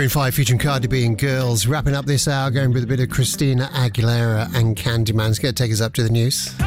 Maroon 5 featuring Cardi B and Girls. Wrapping up this hour, going with a bit of Christina Aguilera and Candyman. It's going to take us up to the news.